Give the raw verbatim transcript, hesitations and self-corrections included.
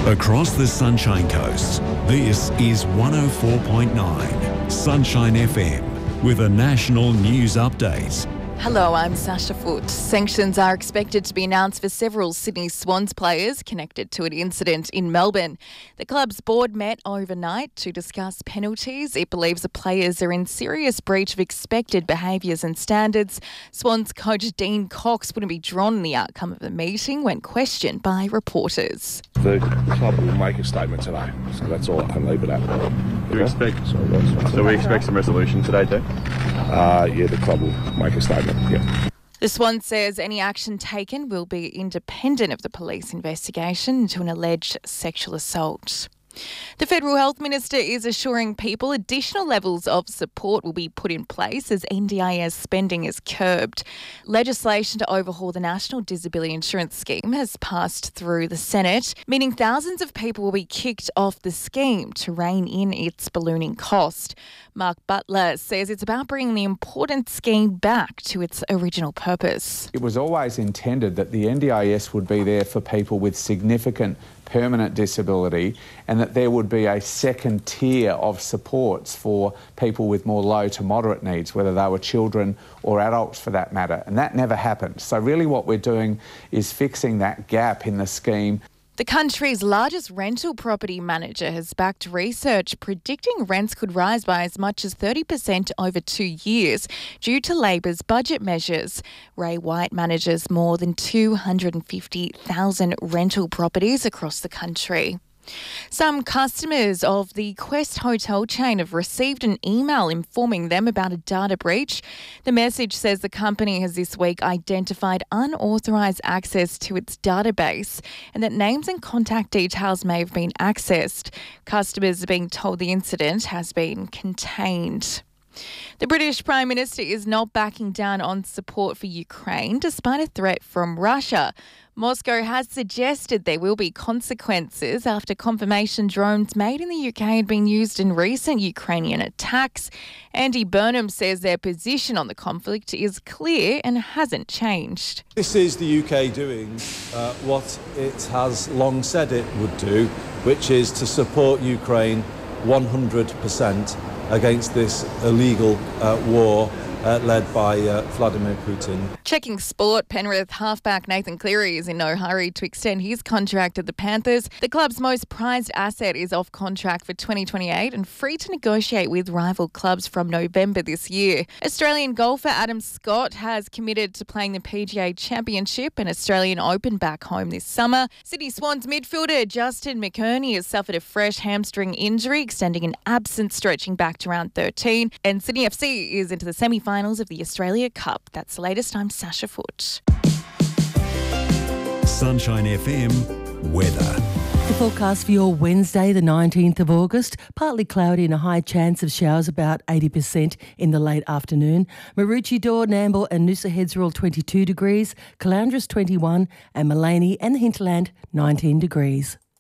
Across the Sunshine Coast, this is one oh four point nine Sunshine F M with a national news update. Hello, I'm Sasha Foote. Sanctions are expected to be announced for several Sydney Swans players connected to an incident in Melbourne. The club's board met overnight to discuss penalties. It believes the players are in serious breach of expected behaviours and standards. Swans coach Dean Cox wouldn't be drawn in the outcome of the meeting when questioned by reporters. The club will make a statement today, so that's all I can leave it at. Do we expect, so, so we expect some resolution today too? Uh, yeah, the club will make a statement, yeah. The Swan says any action taken will be independent of the police investigation into an alleged sexual assault. The Federal Health Minister is assuring people additional levels of support will be put in place as N D I S spending is curbed. Legislation to overhaul the National Disability Insurance Scheme has passed through the Senate, meaning thousands of people will be kicked off the scheme to rein in its ballooning cost. Mark Butler says it's about bringing the important scheme back to its original purpose. It was always intended that the N D I S would be there for people with significant permanent disability, and that there would be a second tier of supports for people with more low to moderate needs, whether they were children or adults for that matter. And that never happened. So really what we're doing is fixing that gap in the scheme. The country's largest rental property manager has backed research predicting rents could rise by as much as thirty percent over two years due to Labor's budget measures. Ray White manages more than two hundred fifty thousand rental properties across the country. Some customers of the Quest hotel chain have received an email informing them about a data breach. The message says the company has this week identified unauthorised access to its database and that names and contact details may have been accessed. Customers are being told the incident has been contained. The British Prime Minister is not backing down on support for Ukraine despite a threat from Russia. Moscow has suggested there will be consequences after confirmation drones made in the U K had been used in recent Ukrainian attacks. Andy Burnham says their position on the conflict is clear and hasn't changed. This is the U K doing uh, what it has long said it would do, which is to support Ukraine one hundred percent against this illegal uh, war uh, led by uh, Vladimir Putin. Checking sport, Penrith halfback Nathan Cleary is in no hurry to extend his contract at the Panthers. The club's most prized asset is off contract for twenty twenty-eight and free to negotiate with rival clubs from November this year. Australian golfer Adam Scott has committed to playing the P G A Championship and Australian Open back home this summer. Sydney Swans midfielder Justin McKerney has suffered a fresh hamstring injury, extending an absence stretching back to round thirteen. And Sydney F C is into the semi-finals of the Australia Cup. That's the latest. I'm Sasha Foote. Sunshine F M weather. The forecast for your Wednesday, the nineteenth of August, partly cloudy and a high chance of showers, about eighty percent in the late afternoon. Maroochydore, Nambour and Noosa Heads are all twenty-two degrees, Caloundras twenty-one and Maleny and the Hinterland nineteen degrees.